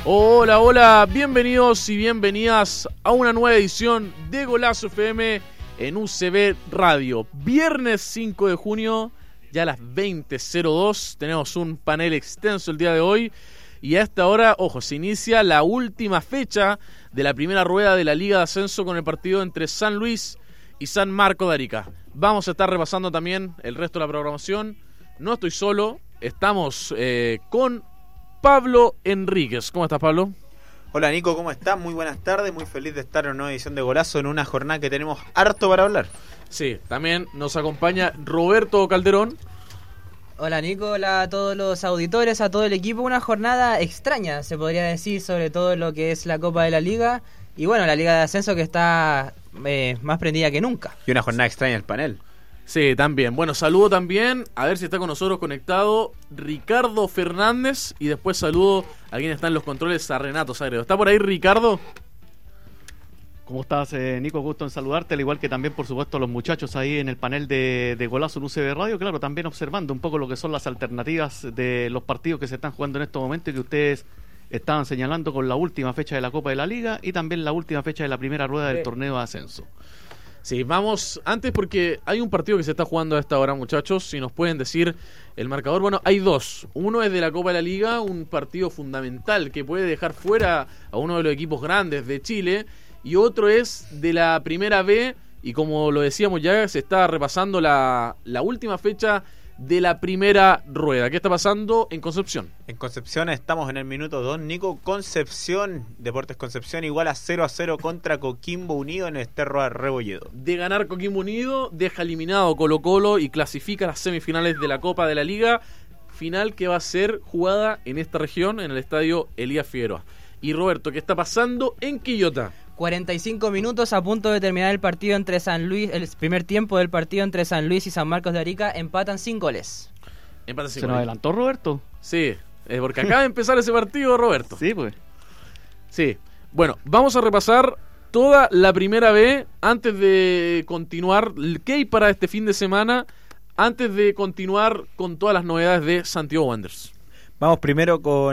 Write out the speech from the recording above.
Hola, hola, bienvenidos y bienvenidas a una nueva edición de Golazo FM en UCB Radio. Viernes 5 de junio, ya a las 20:02, tenemos un panel extenso el día de hoy. Y a esta hora, ojo, se inicia la última fecha de la primera rueda de la Liga de Ascenso con el partido entre San Luis y San Marcos de Arica. Vamos a estar repasando también el resto de la programación. No estoy solo, estamos con Pablo Enríquez. ¿Cómo estás, Pablo? Hola, Nico, ¿cómo estás? Muy buenas tardes, muy feliz de estar en una nueva edición de Golazo en una jornada que tenemos harto para hablar. Sí, también nos acompaña Roberto Calderón. Hola, Nico, hola a todos los auditores, a todo el equipo. Una jornada extraña, se podría decir, sobre todo lo que es la Copa de la Liga. Y bueno, la Liga de Ascenso que está más prendida que nunca. Y una jornada extraña el panel. Sí, también. Bueno, saludo también, a ver si está con nosotros conectado Ricardo Fernández. Y después saludo a quien está en los controles, a Renato Sagredo. ¿Está por ahí, Ricardo? ¿Cómo estás, Nico? Gusto en saludarte, al igual que también, por supuesto, a los muchachos ahí en el panel de Golazo en UCB Radio. Claro, también observando un poco lo que son las alternativas de los partidos que se están jugando en estos momentos y que ustedes estaban señalando con la última fecha de la Copa de la Liga y también la última fecha de la primera rueda del torneo de ascenso. Sí, vamos antes porque hay un partido que se está jugando a esta hora, muchachos. Si nos pueden decir el marcador. Bueno, hay dos. Uno es de la Copa de la Liga, un partido fundamental que puede dejar fuera a uno de los equipos grandes de Chile. Y otro es de la Primera B. Y como lo decíamos ya, se está repasando la última fecha de la primera rueda. ¿Qué está pasando en Concepción? En Concepción estamos en el minuto 2, Nico. Concepción, Deportes Concepción igual a 0-0 contra Coquimbo Unido en Esterro Rebolledo. De ganar Coquimbo Unido, deja eliminado Colo-Colo y clasifica a las semifinales de la Copa de la Liga. Final que va a ser jugada en esta región, en el estadio Elías Figueroa. Y Roberto, ¿qué está pasando en Quillota? 45 minutos a punto de terminar el partido entre San Luis, el primer tiempo del partido entre San Luis y San Marcos de Arica, empatan sin goles. Empatan sin ¿Se nos adelantó, Roberto? Sí, porque acaba de empezar ese partido, Roberto. Sí, pues. Sí, bueno, vamos a repasar toda la Primera B antes de continuar. ¿Qué hay para este fin de semana? Antes de continuar con todas las novedades de Santiago Wanderers. Vamos primero con